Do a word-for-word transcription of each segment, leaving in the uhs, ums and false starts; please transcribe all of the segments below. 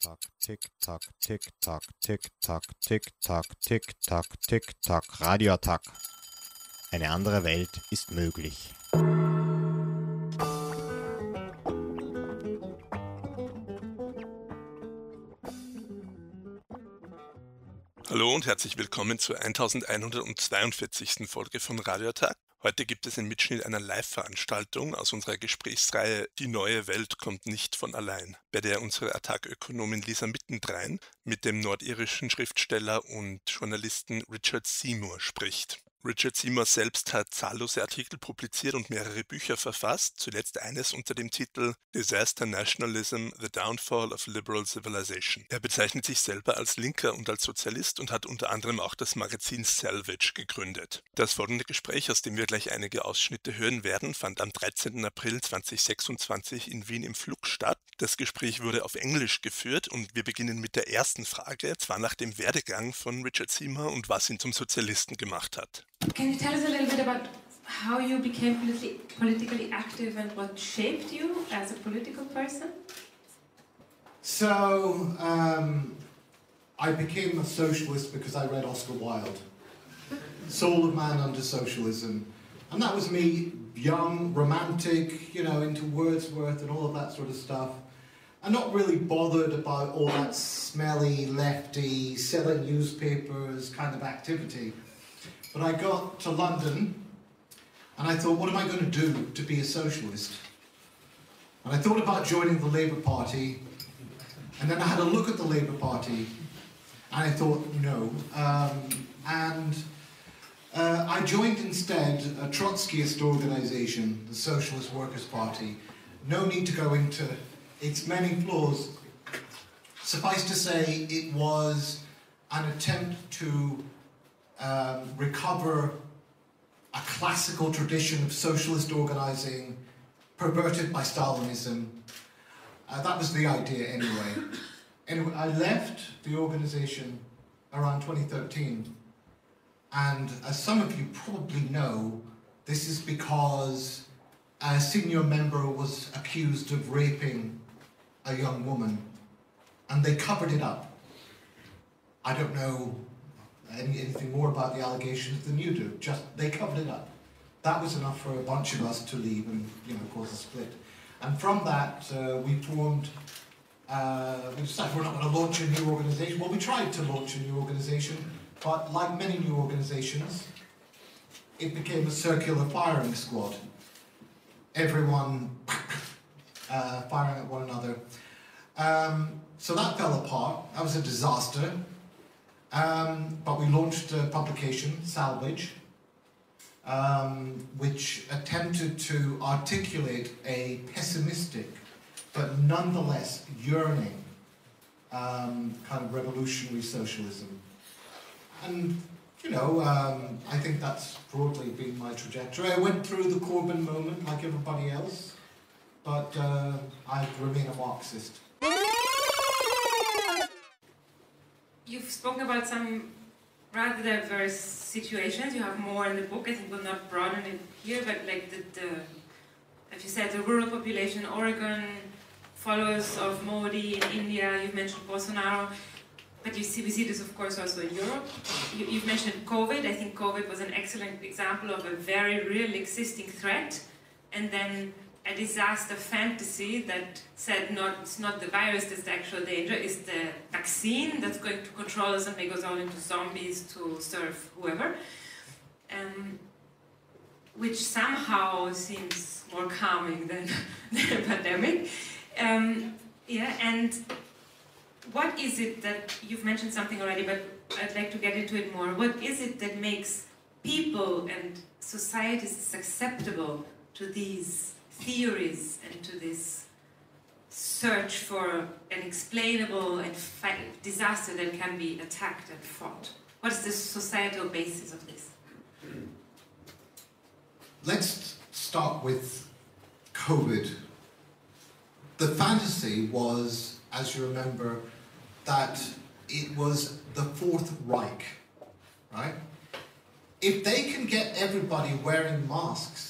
Tick-Tack, Tick-Tack, Tick-Tack, Tick-Tack, Tick-Tack, Tick-Tack, Tick-Tack, Radioattack. Eine andere Welt ist möglich. Hallo und herzlich willkommen zur elfhundertzweiundvierzigsten Folge von Radioattack. Heute gibt es einen Mitschnitt einer Live-Veranstaltung aus unserer Gesprächsreihe Die neue Welt kommt nicht von allein, bei der unsere Attac-Ökonomin Lisa Mittendrein mit dem nordirischen Schriftsteller und Journalisten Richard Seymour spricht. Richard Seymour selbst hat zahllose Artikel publiziert und mehrere Bücher verfasst, zuletzt eines unter dem Titel Disaster Nationalism, The Downfall of Liberal Civilization. Er bezeichnet sich selber als Linker und als Sozialist und hat unter anderem auch das Magazin Salvage gegründet. Das folgende Gespräch, aus dem wir gleich einige Ausschnitte hören werden, fand am dreizehnten April zweitausendsechsundzwanzig in Wien im Flug statt. Das Gespräch wurde auf Englisch geführt und wir beginnen mit der ersten Frage, zwar nach dem Werdegang von Richard Seymour und was ihn zum Sozialisten gemacht hat. Can you tell us a little bit about how you became politi- politically active and what shaped you as a political person? So, um, I became a socialist because I read Oscar Wilde, Soul of Man Under Socialism. And that was me, young, romantic, you know, into Wordsworth and all of that sort of stuff. I'm not really bothered about all that smelly, lefty, selling newspapers kind of activity. But I got to London and I thought, what am I going to do to be a socialist? And I thought about joining the Labour Party, and then I had a look at the Labour Party and I thought, no. Um, and uh, I joined instead a Trotskyist organisation, the Socialist Workers' Party. No need to go into its many flaws. Suffice to say, it was an attempt to Um, recover a classical tradition of socialist organising perverted by Stalinism. Uh, that was the idea anyway. Anyway, I left the organisation around twenty thirteen, and as some of you probably know, this is because a senior member was accused of raping a young woman, and they covered it up. I don't know Any, anything more about the allegations than you do. Just they covered it up. That was enough for a bunch of us to leave and, you know, cause a split. And from that, uh, we formed. Uh, we decided we're not going to launch a new organisation. Well, we tried to launch a new organisation, but like many new organisations, it became a circular firing squad. Everyone uh, firing at one another. Um, so that fell apart. That was a disaster. Um, but we launched a publication, Salvage, um, which attempted to articulate a pessimistic but nonetheless yearning um, kind of revolutionary socialism. And, you know, um, I think that's broadly been my trajectory. I went through the Corbyn moment like everybody else, but uh, I remain a Marxist. You've spoken about some rather diverse situations. You have more in the book. I think we'll not broaden it here, but like the, the as you said, the rural population, Oregon, followers of Modi in India. You've mentioned Bolsonaro, but you see we see this, of course, also in Europe. You, you've mentioned COVID. I think COVID was an excellent example of a very real existing threat, and then a disaster fantasy that said not it's not the virus that's the actual danger, it's the vaccine that's going to control us and make us all into zombies to serve whoever, um, which somehow seems more calming than the pandemic. Um, yeah, and what is it that, you've mentioned something already, but I'd like to get into it more. What is it that makes people and societies susceptible to these theories and to this search for an explainable and fi- disaster that can be attacked and fought? What is the societal basis of this? Let's start with COVID. The fantasy was, as you remember, that it was the Fourth Reich, right? If they can get everybody wearing masks,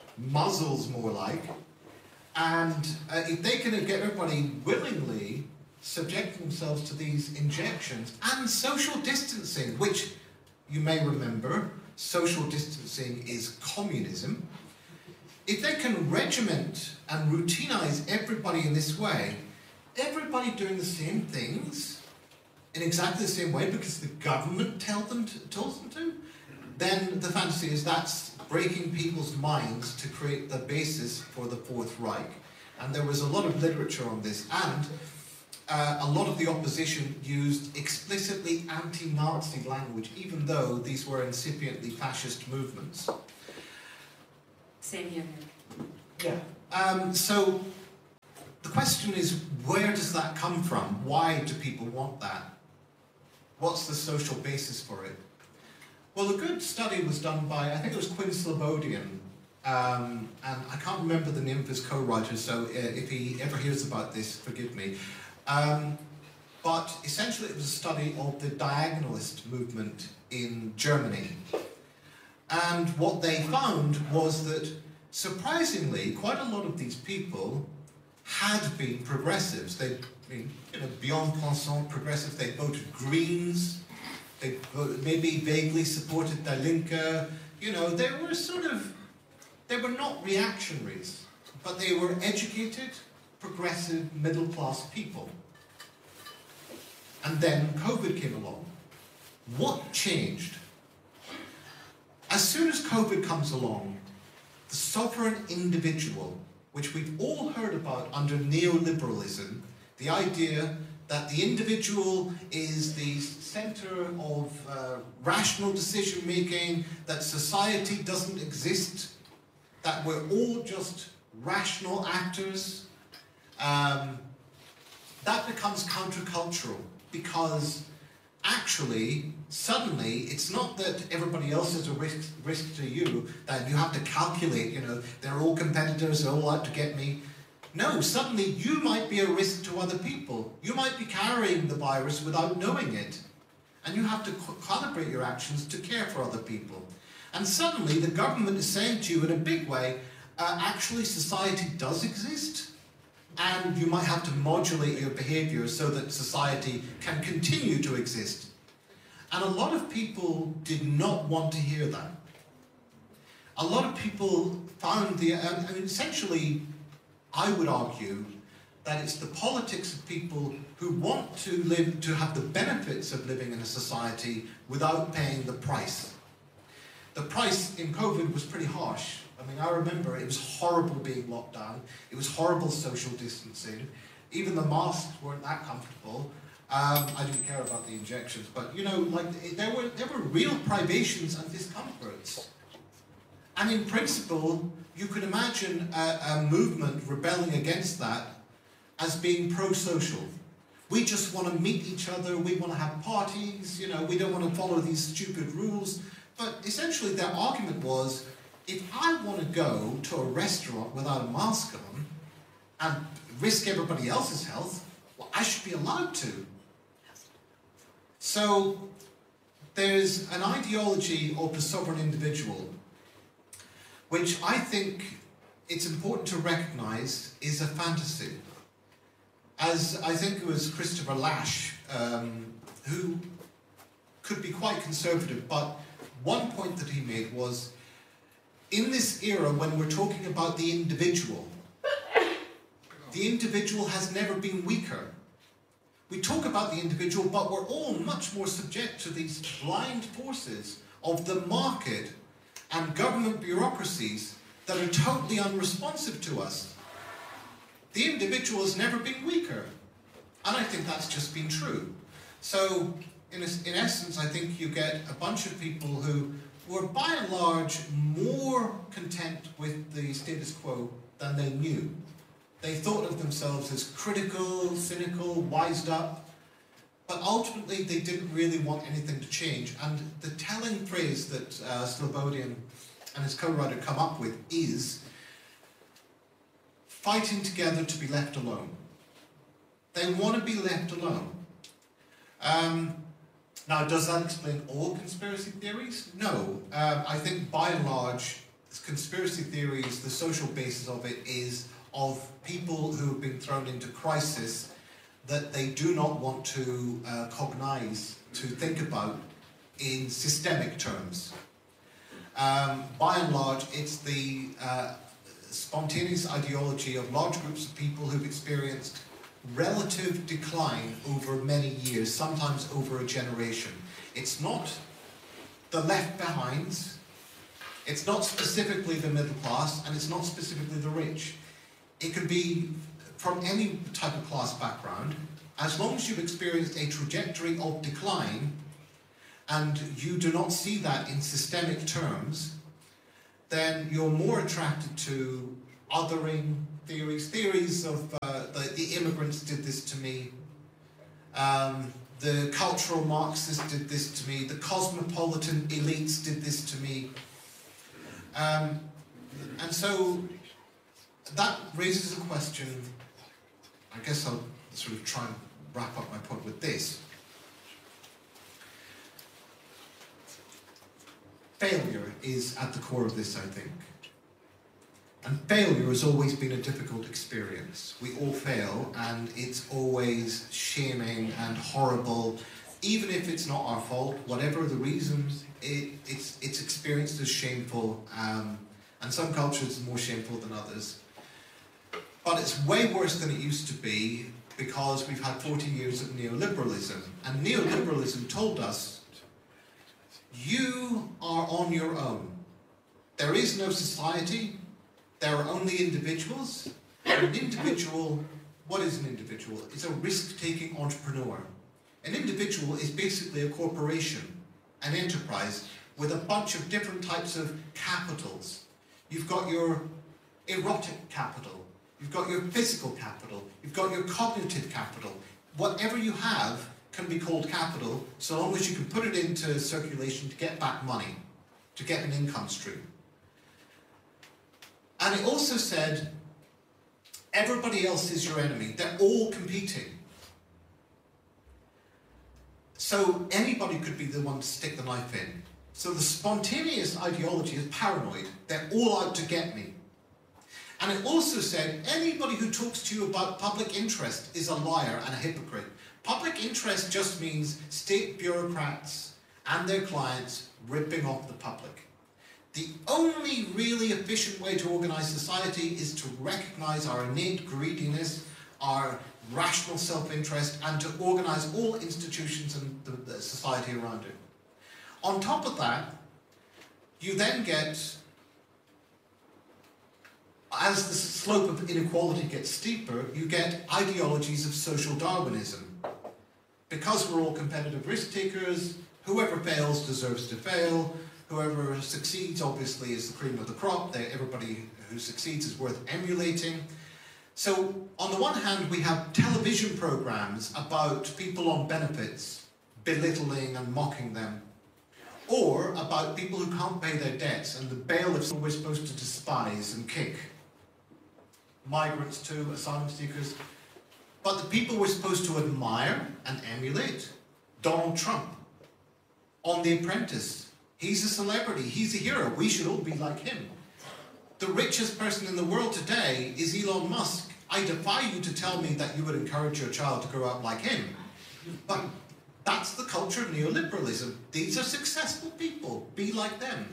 muzzles more like, and uh, if they can get everybody willingly subjecting themselves to these injections and social distancing, which you may remember, social distancing is communism. If they can regiment and routinize everybody in this way, everybody doing the same things in exactly the same way because the government tell them to, tells them to, then the fantasy is that's breaking people's minds to create the basis for the Fourth Reich. And there was a lot of literature on this, and uh, a lot of the opposition used explicitly anti-Nazi language, even though these were incipiently fascist movements. Same here. Yeah. Um, so the question is, where does that come from? Why do people want that? What's the social basis for it? Well, a good study was done by, I think it was Quinn Slobodian, um, and I can't remember the name of his co-writer, so uh, if he ever hears about this, forgive me. Um, but essentially it was a study of the diagonalist movement in Germany. And what they found was that, surprisingly, quite a lot of these people had been progressives. They'd been, you know, beyond pensant progressives. They voted Greens. They maybe vaguely supported Die Linke. You know, they were sort of, they were not reactionaries, but they were educated, progressive, middle-class people. And then COVID came along. What changed? As soon as COVID comes along, the sovereign individual, which we've all heard about under neoliberalism, the idea that the individual is the center of uh, rational decision-making, that society doesn't exist, that we're all just rational actors, um, that becomes countercultural, because actually, suddenly, it's not that everybody else is a risk, risk to you, that you have to calculate, you know, they're all competitors, they're all out to get me. No, suddenly you might be a risk to other people. You might be carrying the virus without knowing it. And you have to calibrate your actions to care for other people. And suddenly the government is saying to you in a big way, uh, actually society does exist. And you might have to modulate your behavior so that society can continue to exist. And a lot of people did not want to hear that. A lot of people found the, I mean, essentially, I would argue that it's the politics of people who want to live, to have the benefits of living in a society without paying the price. The price in COVID was pretty harsh. I mean, I remember it was horrible being locked down. It was horrible social distancing. Even the masks weren't that comfortable. Um, I didn't care about the injections, but you know, like there were there were real privations and discomforts. And in principle, you could imagine a, a movement rebelling against that as being pro-social. We just want to meet each other. We want to have parties. You know, we don't want to follow these stupid rules. But essentially, their argument was, if I want to go to a restaurant without a mask on and risk everybody else's health, well, I should be allowed to. So there's an ideology of the sovereign individual, which I think it's important to recognize is a fantasy. As I think it was Christopher Lasch, um, who could be quite conservative, but one point that he made was, in this era when we're talking about the individual, the individual has never been weaker. We talk about the individual, but we're all much more subject to these blind forces of the market and government bureaucracies that are totally unresponsive to us. The individual has never been weaker. And I think that's just been true. So, in, a, in essence, I think you get a bunch of people who were by and large more content with the status quo than they knew. They thought of themselves as critical, cynical, wised up, but ultimately they didn't really want anything to change. And the telling phrase that uh, Slobodian and his co-writer come up with is fighting together to be left alone. They want to be left alone. Um, now, does that explain all conspiracy theories? No. Um, I think by and large, conspiracy theories, the social basis of it is of people who have been thrown into crisis that they do not want to uh, cognize, to think about in systemic terms. Um, by and large, it's the uh, spontaneous ideology of large groups of people who've experienced relative decline over many years, sometimes over a generation. It's not the left behinds, it's not specifically the middle class, and it's not specifically the rich. It could be from any type of class background. As long as you've experienced a trajectory of decline and you do not see that in systemic terms, then you're more attracted to othering theories, theories of uh, the, the immigrants did this to me, um, the cultural Marxists did this to me, the cosmopolitan elites did this to me. Um, and so that raises a question. I guess I'll sort of try and wrap up my point with this. Failure is at the core of this, I think. And failure has always been a difficult experience. We all fail, and it's always shaming and horrible. Even if it's not our fault, whatever the reasons, it, it's, it's experienced as shameful. Um, and some cultures are more shameful than others. But it's way worse than it used to be because we've had forty years of neoliberalism. And neoliberalism told us, you are on your own. There is no society. There are only individuals. And an individual, what is an individual? It's a risk-taking entrepreneur. An individual is basically a corporation, an enterprise, with a bunch of different types of capitals. You've got your erotic capital. You've got your physical capital. You've got your cognitive capital. Whatever you have can be called capital, so long as you can put it into circulation to get back money, to get an income stream. And it also said, everybody else is your enemy. They're all competing. So anybody could be the one to stick the knife in. So the spontaneous ideology is paranoid. They're all out to get me. And it also said, anybody who talks to you about public interest is a liar and a hypocrite. Public interest just means state bureaucrats and their clients ripping off the public. The only really efficient way to organize society is to recognize our innate greediness, our rational self-interest, and to organize all institutions and the, the society around it. On top of that, you then get, as the slope of inequality gets steeper, you get ideologies of social Darwinism. Because we're all competitive risk takers, whoever fails deserves to fail. Whoever succeeds, obviously, is the cream of the crop. They, everybody who succeeds is worth emulating. So, on the one hand, we have television programs about people on benefits, belittling and mocking them. Or about people who can't pay their debts and the bailiffs we're supposed to despise and kick. Migrants too, asylum seekers. But the people we're supposed to admire and emulate, Donald Trump, on The Apprentice. He's a celebrity, he's a hero, we should all be like him. The richest person in the world today is Elon Musk. I defy you to tell me that you would encourage your child to grow up like him. But that's the culture of neoliberalism. These are successful people, be like them.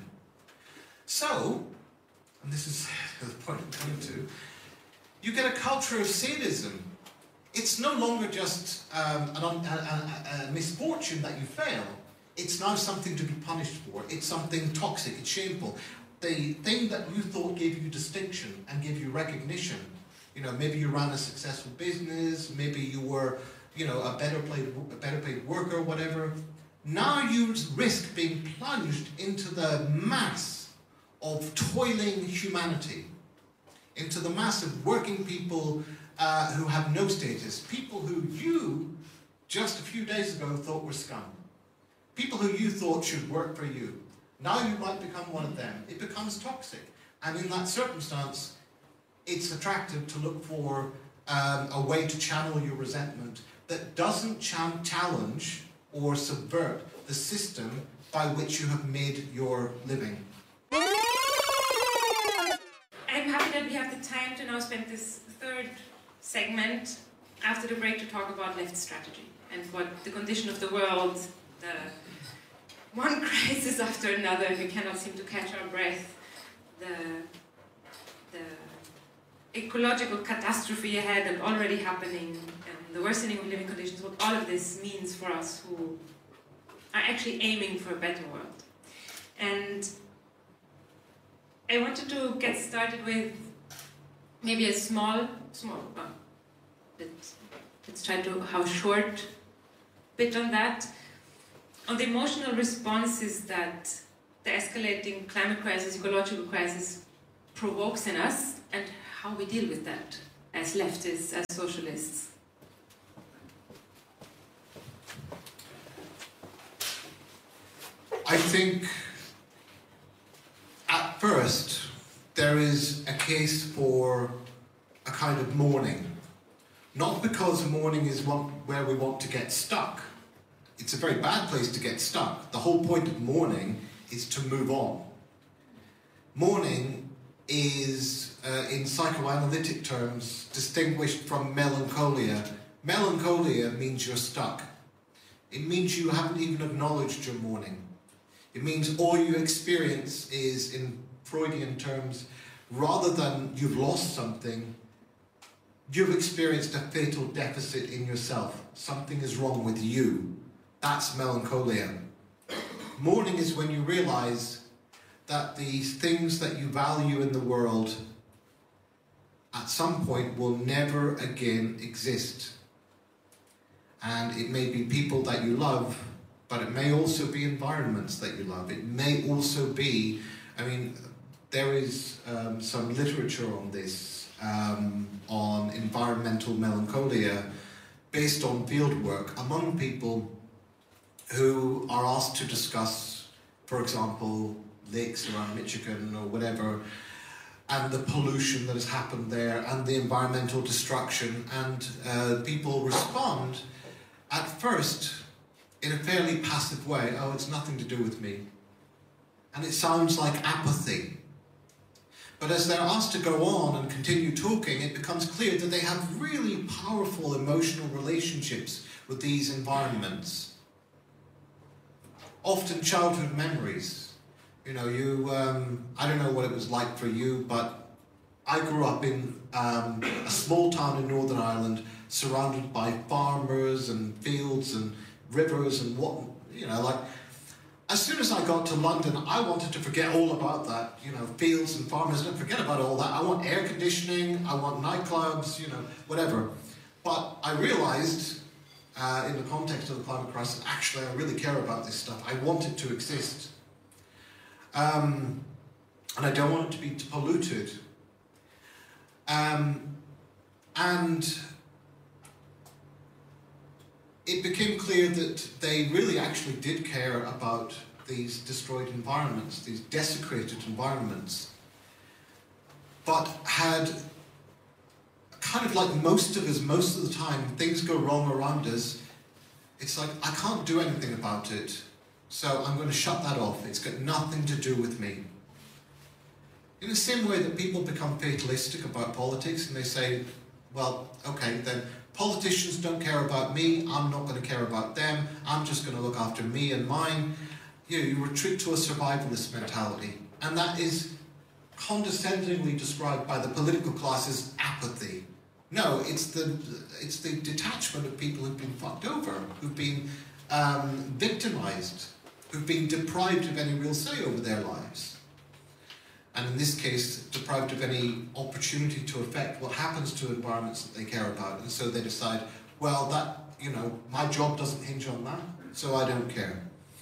So, and this is the point I'm coming to, you get a culture of sadism. It's no longer just um, an, a, a, a misfortune that you fail. It's now something to be punished for. It's something toxic, it's shameful. The thing that you thought gave you distinction and gave you recognition, you know, maybe you ran a successful business, maybe you were, you know, a better paid, a better paid worker, whatever. Now you risk being plunged into the mass of toiling humanity, into the mass of working people uh, who have no status, people who you, just a few days ago, thought were scum. People who you thought should work for you. Now you might become one of them. It becomes toxic. And in that circumstance, it's attractive to look for um, a way to channel your resentment that doesn't ch challenge or subvert the system by which you have made your living. I'm happy that we have the time to now spend this third segment after the break to talk about left strategy and what the condition of the world, the one crisis after another, we cannot seem to catch our breath, the, the ecological catastrophe ahead and already happening, and the worsening of living conditions, what all of this means for us who are actually aiming for a better world. And I wanted to get started with maybe a small, small, well, let's, let's try to have a short bit on that, on the emotional responses that the escalating climate crisis, ecological crisis provokes in us, and how we deal with that as leftists, as socialists. I think at first there is a case for a kind of mourning. Not because mourning is one where we want to get stuck. It's a very bad place to get stuck. The whole point of mourning is to move on. Mourning is, uh, in psychoanalytic terms, distinguished from melancholia. Melancholia means you're stuck. It means you haven't even acknowledged your mourning. It means all you experience is, in Freudian terms, rather than you've lost something, you've experienced a fatal deficit in yourself. Something is wrong with you. That's melancholia. Mourning is when you realize that the things that you value in the world at some point will never again exist. And it may be people that you love, but it may also be environments that you love. It may also be, I mean, there is um, some literature on this, um, on environmental melancholia, based on field work among people who are asked to discuss, for example, lakes around Michigan or whatever, and the pollution that has happened there and the environmental destruction, and uh, people respond at first in a fairly passive way. Oh, it's nothing to do with me. And it sounds like apathy. But as they're asked to go on and continue talking, it becomes clear that they have really powerful emotional relationships with these environments. Often childhood memories. You know, you, um, I don't know what it was like for you, but I grew up in um, a small town in Northern Ireland, surrounded by farmers and fields and rivers and what, you know, like, as soon as I got to London, I wanted to forget all about that, you know, fields and farmers, don't forget about all that. I want air conditioning, I want nightclubs, you know, whatever. But I realized, uh, in the context of the climate crisis, actually I really care about this stuff. I want it to exist. Um, and I don't want it to be polluted. Um, and it became clear that they really actually did care about these destroyed environments, these desecrated environments, but had, kind of like most of us, most of the time, things go wrong around us, it's like, I can't do anything about it, so I'm going to shut that off. It's got nothing to do with me. In the same way that people become fatalistic about politics and they say, well, okay, then politicians don't care about me, I'm not going to care about them, I'm just going to look after me and mine. You know, you retreat to a survivalist mentality. And that is condescendingly described by the political class as apathy. No, it's the, it's the detachment of people who've been fucked over, who've been um, victimized, who've been deprived of any real say over their lives. And in this case, deprived of any opportunity to affect what happens to environments that they care about. And so they decide, well, that, you know, my job doesn't hinge on that, so I don't care.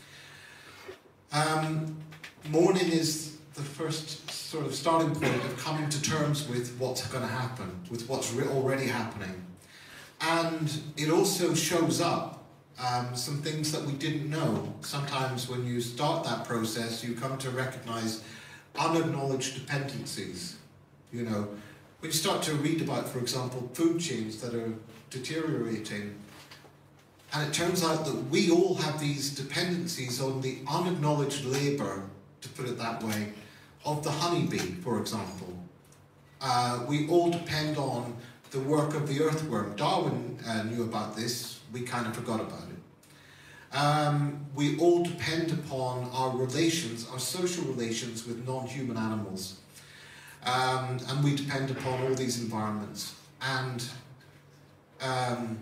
Um, mourning is the first sort of starting point of coming to terms with what's going to happen, with what's re- already happening. And it also shows up um, some things that we didn't know. Sometimes when you start that process, you come to recognize unacknowledged dependencies. You know, when you start to read about, for example, food chains that are deteriorating, and it turns out that we all have these dependencies on the unacknowledged labour, to put it that way, of the honeybee, for example. Uh, we all depend on the work of the earthworm. Darwin uh, knew about this, we kind of forgot about it. Um, we all depend upon our relations, our social relations with non-human animals. Um, and we depend upon all these environments. And um,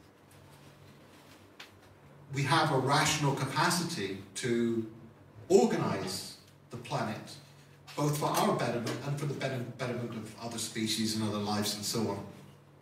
we have a rational capacity to organize the planet, both for our betterment and for the betterment of other species and other lives and so on.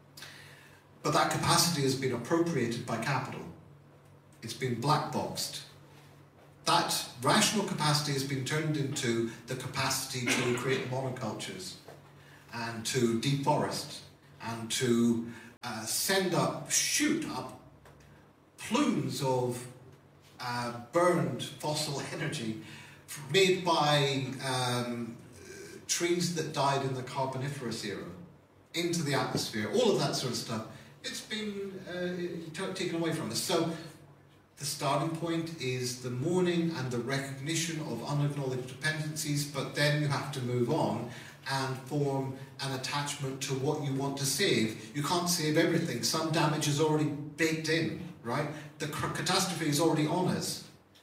But that capacity has been appropriated by capital. It's been black boxed. That rational capacity has been turned into the capacity to create monocultures and to deforest and to uh, send up, shoot up plumes of uh, burned fossil energy made by um, trees that died in the Carboniferous era into the atmosphere, all of that sort of stuff. It's been uh, taken away from us. So the starting point is the mourning and the recognition of unacknowledged dependencies, but then you have to move on and form an attachment to what you want to save. You can't save everything. Some damage is already baked in, right? The catastrophe is already on us.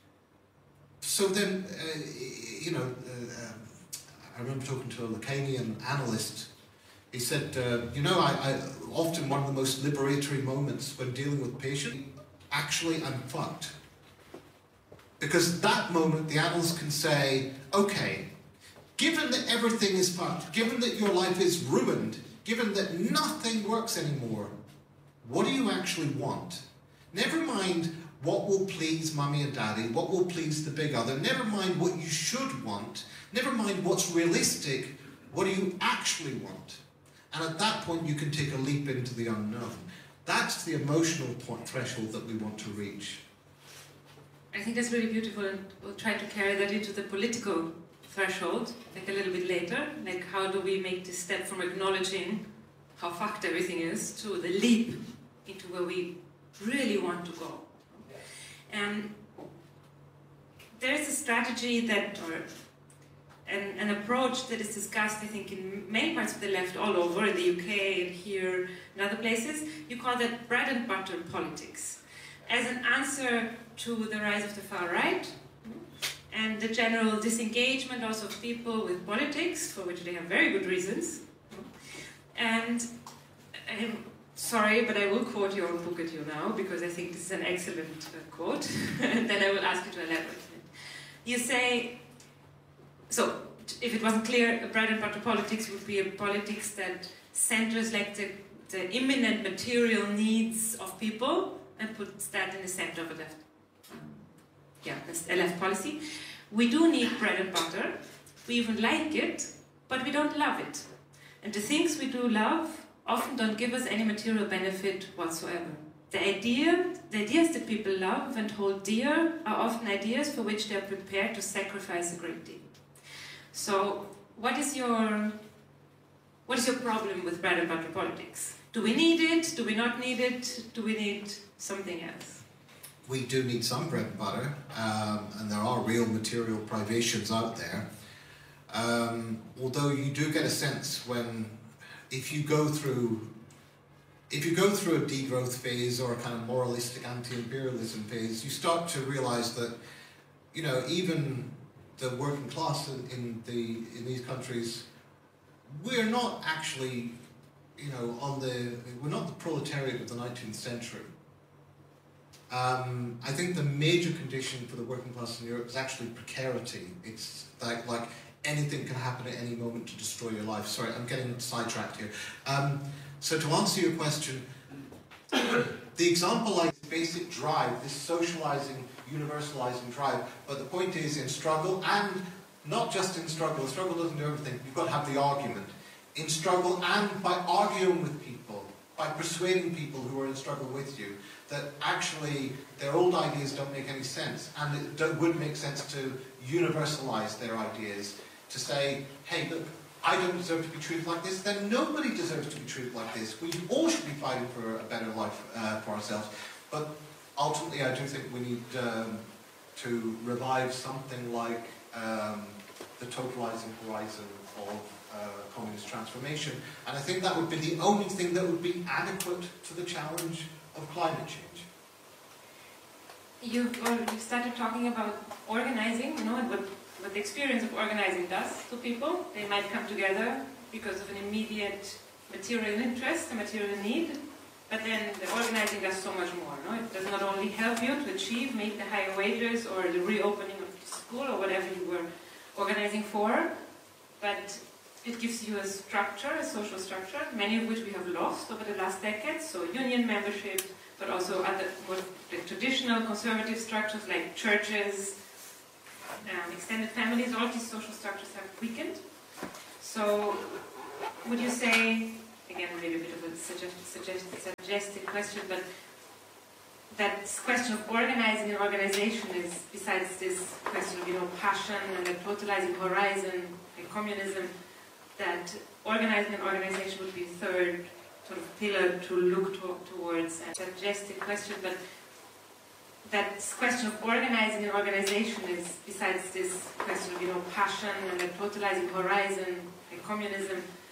So then, uh, you know, uh, um, I remember talking to a Lacanian analyst. He said, uh, you know, I, I often one of the most liberatory moments when dealing with patients, actually I'm fucked. Because at that moment the analyst can say, okay, given that everything is fucked, given that your life is ruined, given that nothing works anymore, what do you actually want? Never mind what will please mummy and daddy, what will please the big other, never mind what you should want, never mind what's realistic, what do you actually want? And at that point you can take a leap into the unknown. That's the emotional point, threshold that we want to reach. I think that's really beautiful, and we'll try to carry that into the political threshold, like a little bit later. Like, how do we make this step from acknowledging how fucked everything is to the leap into where we really want to go? And there's a strategy that, or an, an approach that is discussed, I think, in many parts of the left all over, in the U K and here and other places. You call that bread and butter politics, as an answer to the rise of the far right and the general disengagement also of people with politics, for which they have very good reasons. And I'm sorry, but I will quote your own book at you now, because I think this is an excellent uh, quote, and then I will ask you to elaborate. You say, so, if it wasn't clear, bread and butter politics would be a politics that centers like the, the imminent material needs of people and puts that in the center of a left, um, yeah, a left policy. We do need bread and butter. We even like it, but we don't love it. And the things we do love often don't give us any material benefit whatsoever. The idea, the ideas that people love and hold dear are often ideas for which they are prepared to sacrifice a great deal. So, what is your what is your problem with bread and butter politics? Do we need it? Do we not need it? Do we need something else? We do need some bread and butter, um, and there are real material privations out there. Um, although you do get a sense when, if you go through, if you go through a degrowth phase or a kind of moralistic anti-imperialism phase, you start to realise that, you know, even the working class in, in the in these countries, we're not actually, you know, on the we're not the proletariat of the nineteenth century. Um, I think the major condition for the working class in Europe is actually precarity. It's like like anything can happen at any moment to destroy your life. Sorry, I'm getting sidetracked here. Um, so to answer your question, the example like basic drive, this socializing, universalizing drive, but the point is in struggle, and not just in struggle, struggle doesn't do everything, you've got to have the argument. In struggle and by arguing with people, by persuading people who are in struggle with you, that actually their old ideas don't make any sense, and it do, would make sense to universalize their ideas, to say, hey, look, I don't deserve to be treated like this, then nobody deserves to be treated like this. We all should be fighting for a better life uh, for ourselves. But ultimately, I do think we need um, to revive something like um, the totalizing horizon of uh, communist transformation. And I think that would be the only thing that would be adequate to the challenge of climate change. You've already started talking about organizing, you know, and what, what the experience of organizing does to people. They might come together because of an immediate material interest, a material need, but then the organizing does so much more. No? It does not only help you to achieve maybe the higher wages or the reopening of the school or whatever you were organizing for, but it gives you a structure, a social structure, many of which we have lost over the last decades, so union membership, but also other more the traditional conservative structures like churches, um, extended families, all these social structures have weakened. So would you say, again maybe a bit of a suggest, suggest, suggested question, but that question of organizing and organization is, besides this question of, you know, passion and the totalizing horizon, like communism, that organizing and organization would be a third sort of pillar to look to, towards, and suggested question, but that question of organizing and organization is, besides this question of, you know, passion and the totalizing horizon, like communism,